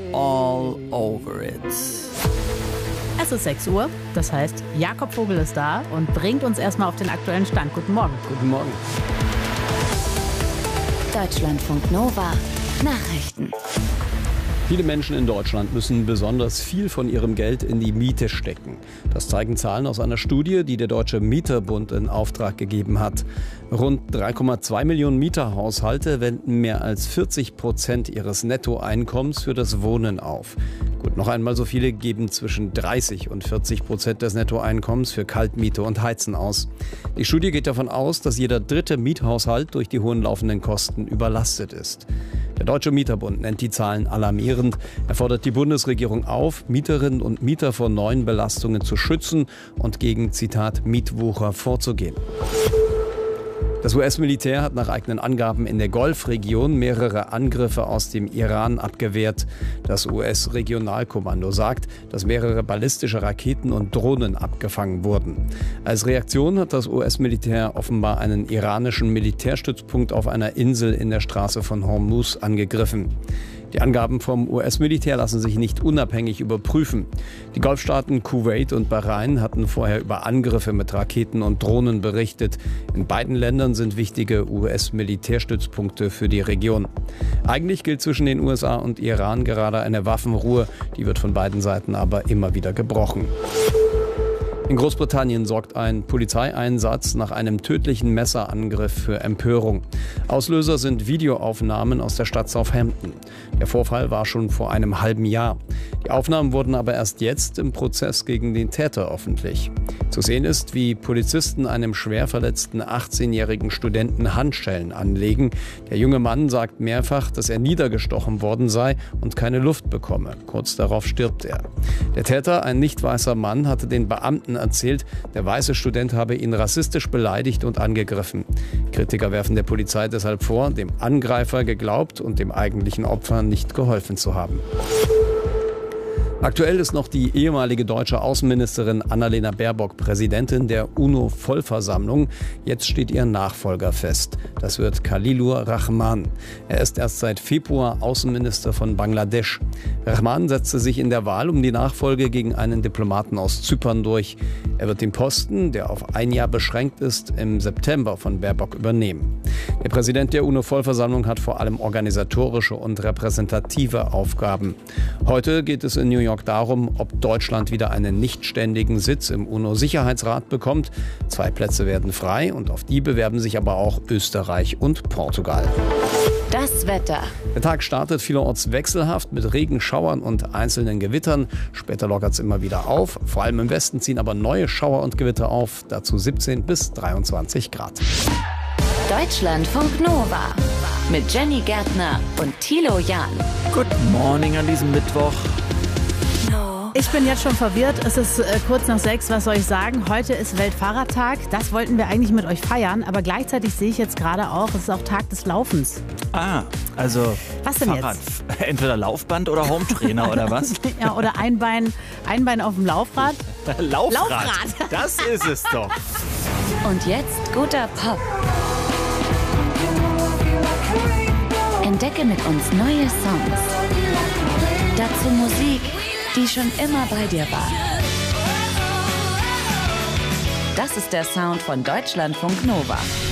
all over it. Es ist 6 Uhr, das heißt, Jakob Vogel ist da und bringt uns erstmal auf den aktuellen Stand. Guten Morgen. Guten Morgen. Deutschlandfunk Nova Nachrichten. Viele Menschen in Deutschland müssen besonders viel von ihrem Geld in die Miete stecken. Das zeigen Zahlen aus einer Studie, die der Deutsche Mieterbund in Auftrag gegeben hat. Rund 3,2 Millionen Mieterhaushalte wenden mehr als 40% ihres Nettoeinkommens für das Wohnen auf. Gut, noch einmal so viele geben zwischen 30 und 40% des Nettoeinkommens für Kaltmiete und Heizen aus. Die Studie geht davon aus, dass jeder dritte Miethaushalt durch die hohen laufenden Kosten überlastet ist. Der Deutsche Mieterbund nennt die Zahlen alarmierend. Er fordert die Bundesregierung auf, Mieterinnen und Mieter vor neuen Belastungen zu schützen und gegen, Zitat, Mietwucher vorzugehen. Das US-Militär hat nach eigenen Angaben in der Golfregion mehrere Angriffe aus dem Iran abgewehrt. Das US-Regionalkommando sagt, dass mehrere ballistische Raketen und Drohnen abgefangen wurden. Als Reaktion hat das US-Militär offenbar einen iranischen Militärstützpunkt auf einer Insel in der Straße von Hormuz angegriffen. Die Angaben vom US-Militär lassen sich nicht unabhängig überprüfen. Die Golfstaaten Kuwait und Bahrain hatten vorher über Angriffe mit Raketen und Drohnen berichtet. In beiden Ländern sind wichtige US-Militärstützpunkte für die Region. Eigentlich gilt zwischen den USA und Iran gerade eine Waffenruhe. Die wird von beiden Seiten aber immer wieder gebrochen. In Großbritannien sorgt ein Polizeieinsatz nach einem tödlichen Messerangriff für Empörung. Auslöser sind Videoaufnahmen aus der Stadt Southampton. Der Vorfall war schon vor einem halben Jahr. Die Aufnahmen wurden aber erst jetzt im Prozess gegen den Täter öffentlich. Zu sehen ist, wie Polizisten einem schwer verletzten 18-jährigen Studenten Handschellen anlegen. Der junge Mann sagt mehrfach, dass er niedergestochen worden sei und keine Luft bekomme. Kurz darauf stirbt er. Der Täter, ein nicht weißer Mann, hatte den Beamten erzählt, der weiße Student habe ihn rassistisch beleidigt und angegriffen. Kritiker werfen der Polizei deshalb vor, dem Angreifer geglaubt und dem eigentlichen Opfer nicht geholfen zu haben. Aktuell ist noch die ehemalige deutsche Außenministerin Annalena Baerbock Präsidentin der UNO-Vollversammlung. Jetzt steht ihr Nachfolger fest. Das wird Khalilur Rahman. Er ist erst seit Februar Außenminister von Bangladesch. Rahman setzte sich in der Wahl um die Nachfolge gegen einen Diplomaten aus Zypern durch. Er wird den Posten, der auf ein Jahr beschränkt ist, im September von Baerbock übernehmen. Der Präsident der UNO-Vollversammlung hat vor allem organisatorische und repräsentative Aufgaben. Heute geht es in New York darum, ob Deutschland wieder einen nichtständigen Sitz im UNO-Sicherheitsrat bekommt. 2 Plätze werden frei und auf die bewerben sich aber auch Österreich und Portugal. Das Wetter. Der Tag startet vielerorts wechselhaft mit Regenschauern und einzelnen Gewittern. Später lockert es immer wieder auf. Vor allem im Westen ziehen aber neue Schauer und Gewitter auf. Dazu 17 bis 23 Grad. Deutschlandfunk Nova mit Jenny Gärtner und Thilo Jahn. Good morning an diesem Mittwoch. Ich bin jetzt schon verwirrt. Es ist kurz nach 6. Was soll ich sagen? Heute ist Weltfahrradtag. Das wollten wir eigentlich mit euch feiern. Aber gleichzeitig sehe ich jetzt gerade auch, es ist auch Tag des Laufens. Ah, also Was denn Fahrrad. jetzt? Entweder Laufband oder Hometrainer oder was? Ja, oder ein Bein auf dem Laufrad. Laufrad. Das ist es doch. Und jetzt guter Pop. Entdecke mit uns neue Songs. Dazu Musik, die schon immer bei dir war. Das ist der Sound von Deutschlandfunk Nova.